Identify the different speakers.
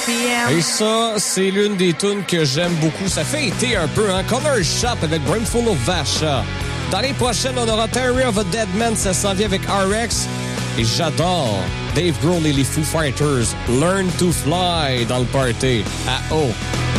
Speaker 1: Et ça, c'est l'une des tunes que j'aime beaucoup. Ça fait été un peu, hein? Color Shop avec Brimful of Vasha. Dans les prochaines, on aura Theory of a Dead Man, ça s'en vient avec RX. Et j'adore Dave Grohl et les Foo Fighters. Learn to Fly dans le party. À O.